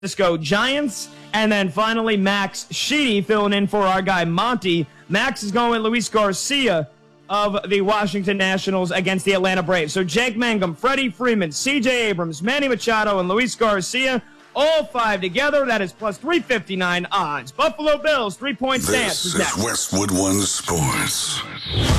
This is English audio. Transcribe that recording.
Francisco Giants. And then finally, Max Sheedy filling in for our guy Monty. Max is going with Luis Garcia of the Washington Nationals against the Atlanta Braves. So Jake Mangum, Freddie Freeman, C.J. Abrams, Manny Machado, and Luis Garcia, all five together. That is plus 359 odds. Buffalo Bills, 3-point stance. This is Westwood One Sports.